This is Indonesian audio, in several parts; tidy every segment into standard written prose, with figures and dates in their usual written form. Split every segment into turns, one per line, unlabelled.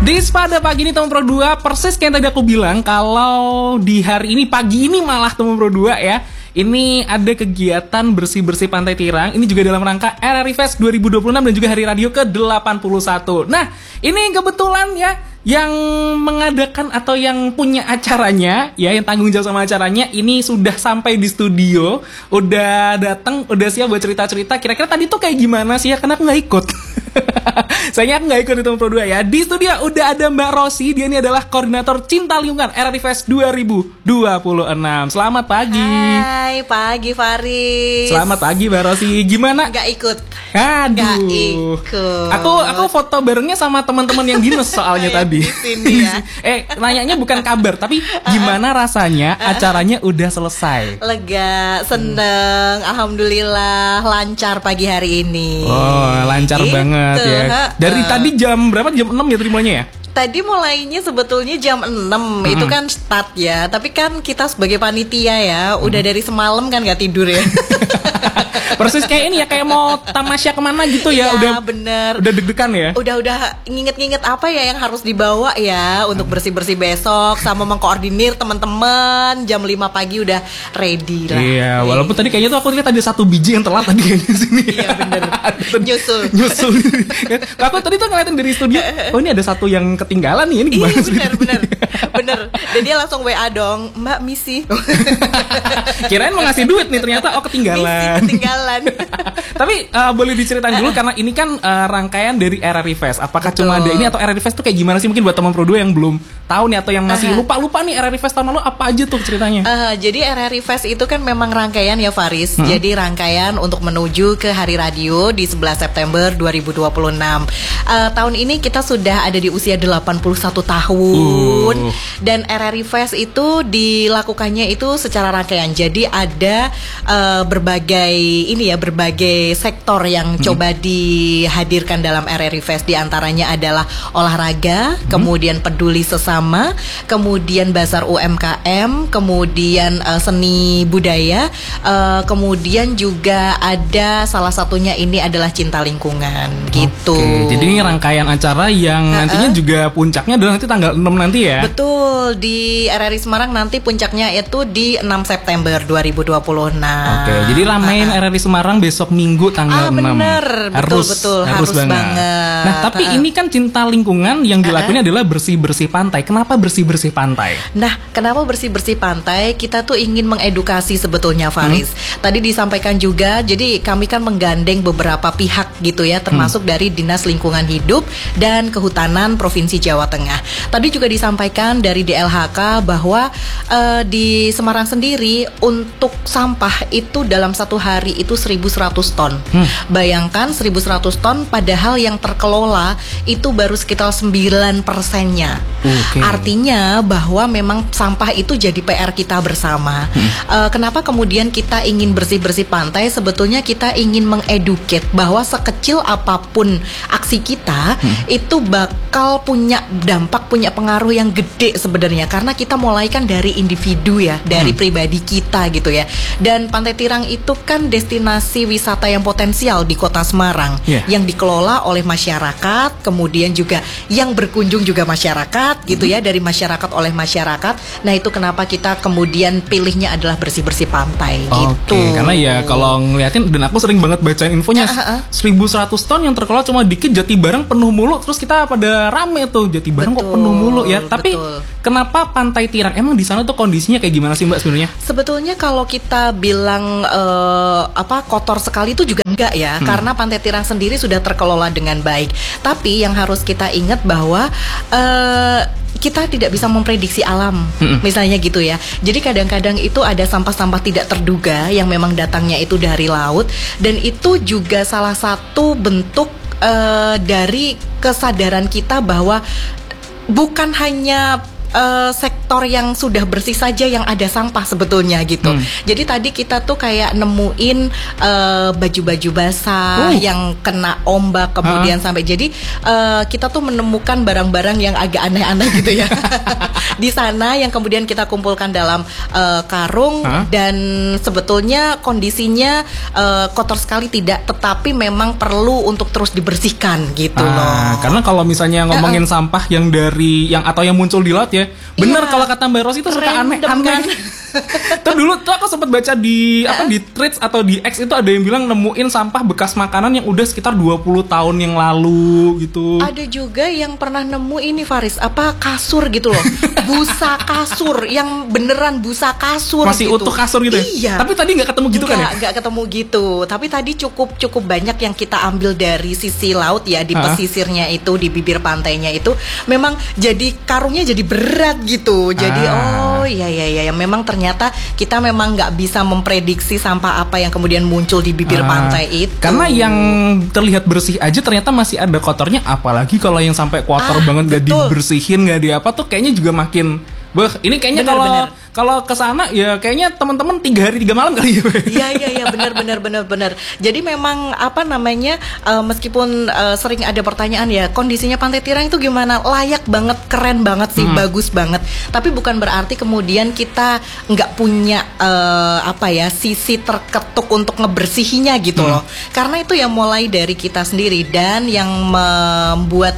Di pada pagi ini Teman Pro 2, persis kayak tadi aku bilang, kalau di hari ini, pagi ini malah Teman Pro 2 ya, ini ada kegiatan bersih-bersih Pantai Tirang. Ini juga dalam rangka RRI Fest 2026 dan juga Hari Radio ke-81. Nah, ini kebetulan ya, yang mengadakan atau yang punya acaranya, ya, yang tanggung jawab sama acaranya, ini sudah sampai di studio, udah datang, udah siap buat cerita-cerita. Kira-kira tadi tuh kayak gimana sih ya, karena aku gak ikut. Sayangnya aku gak ikut di Teman Pro 2 ya. Di studio udah ada Mbak Rosi. Dia ini adalah Koordinator Cinta Lingkungan RRI Fest 2026. Selamat pagi.
Hai, pagi Faris.
Selamat pagi Mbak Rosi. Gimana?
Gak ikut.
Aduh.
Gak ikut.
Aku foto barengnya sama teman-teman yang dinas soalnya tadi.
Di sini ya.
Nanyanya bukan kabar, tapi gimana rasanya acaranya udah selesai?
Lega, seneng, alhamdulillah lancar pagi hari ini.
Oh, lancar banget ya. Dari tadi jam berapa? Jam 6 ya terimanya ya?
Tadi mulainya sebetulnya jam 6 itu kan start ya. Tapi kan kita sebagai panitia ya, udah dari semalam kan gak tidur ya.
Persis kayak ini ya, kayak mau tamasya kemana gitu ya.
Iya,
udah
bener.
Udah deg-degan ya.
Udah nginget-nginget apa ya yang harus dibawa ya untuk bersih-bersih besok, sama mengkoordinir teman-teman. Jam 5 pagi udah ready lah.
Iya, walaupun tadi kayaknya tuh aku lihat ada satu biji yang telat tadi kayaknya sini.
Iya bener.
Nyusul. Aku tadi tuh ngeliatin dari studio, oh ini ada satu yang ketinggalan nih, ini gimana sih?
Bener. Dan dia langsung WA dong, Mbak misi.
Kirain mau ngasih duit nih, ternyata ketinggalan.
Misi ketinggalan.
Tapi boleh diceritain dulu karena ini kan rangkaian dari RRI Fest. Apakah cuma ada ini atau RRI Fest tuh kayak gimana sih? Mungkin buat teman Pro 2 yang belum tahu nih atau yang masih lupa nih RRI Fest tahun lalu apa aja tuh ceritanya?
Jadi RRI Fest itu kan memang rangkaian ya Faris. Jadi rangkaian untuk menuju ke Hari Radio di 11 September 2026. Tahun ini kita sudah ada di usia 81 tahun. Dan RRI Fest itu dilakukannya itu secara rangkaian. Jadi ada berbagai sektor yang coba dihadirkan dalam RRI Fest. Di antaranya adalah olahraga, kemudian peduli sesama, kemudian bazar UMKM, kemudian seni budaya, kemudian juga ada salah satunya ini adalah cinta lingkungan gitu.
Jadi ini rangkaian acara yang nantinya juga puncaknya adalah nanti tanggal 6 nanti ya.
Betul, di RRI Semarang nanti puncaknya itu di 6 September 2026.
Jadi ramein RRI Semarang besok Minggu tanggal 6.
Bener, harus banget.
Nah, tapi ini kan cinta lingkungan yang dilakukan adalah bersih-bersih pantai. Kenapa bersih-bersih pantai?
Nah, kenapa bersih-bersih pantai? Kita tuh ingin mengedukasi sebetulnya Faris. Tadi disampaikan juga, jadi kami kan menggandeng beberapa pihak gitu ya, termasuk dari Dinas Lingkungan Hidup dan Kehutanan Provinsi Jawa Tengah. Tadi juga disampaikan dari DLHK bahwa di Semarang sendiri untuk sampah itu dalam satu hari itu 1.100 ton. Bayangkan 1.100 ton padahal yang terkelola itu baru sekitar 9%-nya. Artinya bahwa memang sampah itu jadi PR kita bersama. Kenapa kemudian kita ingin bersih-bersih pantai? Sebetulnya kita ingin mengeduket bahwa sekecil apapun aksi kita itu bakal punya dampak, punya pengaruh yang gede sebenarnya, karena kita mulai kan dari individu ya, dari pribadi kita gitu ya. Dan Pantai Tirang itu kan destinasi wisata yang potensial di Kota Semarang, yang dikelola oleh masyarakat, kemudian juga yang berkunjung juga masyarakat gitu ya, dari masyarakat oleh masyarakat. Nah, itu kenapa kita kemudian pilihnya adalah bersih-bersih pantai gitu.
Karena ya kalau ngeliatin, dan aku sering banget bacain infonya, 1.100 ton yang terkelola cuma dikit, Jatibarang penuh mulu, terus kita pada rame tuh, Jatibarang kok penuh mulu ya. Tapi kenapa Pantai Tirang? Emang di sana tuh kondisinya kayak gimana sih Mbak sebenarnya?
Sebetulnya kalau kita bilang kotor sekali itu juga enggak ya, karena Pantai Tirang sendiri sudah terkelola dengan baik. Tapi yang harus kita ingat bahwa kita tidak bisa memprediksi alam, misalnya gitu ya. Jadi kadang-kadang itu ada sampah-sampah tidak terduga yang memang datangnya itu dari laut, dan itu juga salah satu bentuk dari kesadaran kita bahwa bukan hanya sektor yang sudah bersih saja yang ada sampah sebetulnya gitu. Jadi tadi kita tuh kayak nemuin baju-baju basah yang kena ombak kemudian sampai jadi kita tuh menemukan barang-barang yang agak aneh-aneh gitu ya di sana yang kemudian kita kumpulkan dalam karung dan sebetulnya kondisinya kotor sekali tidak, tetapi memang perlu untuk terus dibersihkan gitu loh.
Karena kalau misalnya ngomongin sampah yang dari yang atau yang muncul di laut ya, bener kalau kata Mbak Rosi itu suka aneh-aneh. Tuh dulu tuh aku sempat baca di di Threads atau di X itu ada yang bilang nemuin sampah bekas makanan yang udah sekitar 20 tahun yang lalu gitu.
Ada juga yang pernah nemu ini Faris, kasur gitu loh. Busa kasur yang beneran busa kasur
masih
gitu.
Utuh kasur gitu ya?
Iya.
Tapi tadi nggak ketemu gitu kan ya?
Nggak ketemu gitu. Tapi tadi cukup banyak yang kita ambil dari sisi laut ya, di pesisirnya itu, di bibir pantainya itu memang jadi karungnya jadi berat gitu. Jadi iya memang ternyata kita memang nggak bisa memprediksi sampah apa yang kemudian muncul di bibir pantai itu.
Karena yang terlihat bersih aja ternyata masih ada kotornya, apalagi kalau yang sampai kotor banget gak dibersihin, gak di apa tuh kayaknya juga makin ini kayaknya kalau kesana ya kayaknya teman-teman 3 hari 3 malam kali ya.
Iya benar. Jadi memang meskipun sering ada pertanyaan ya, kondisinya Pantai Tirang itu gimana? Layak banget, keren banget sih, bagus banget. Tapi bukan berarti kemudian kita nggak punya sisi terketuk untuk ngebersihinya gitu loh. Karena itu yang mulai dari kita sendiri dan yang membuat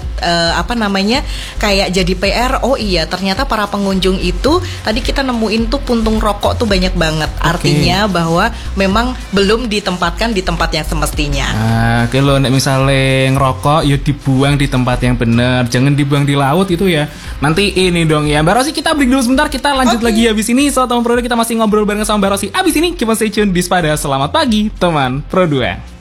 kayak jadi PR. Oh iya, ternyata para pengunjung itu tadi kita nemuin tuh puntung rokok tuh banyak banget. Artinya bahwa memang belum ditempatkan di tempat yang semestinya.
Kalau misalnya ngerokok ya dibuang di tempat yang benar, jangan dibuang di laut itu ya. Nanti ini dong ya. Mbak Rosi, kita break dulu sebentar, kita lanjut lagi habis ini. Soal teman Pro 2 kita masih ngobrol bareng sama Mbak Rosi. Abis ini kita stay tune di Spada. Selamat pagi teman Pro 2.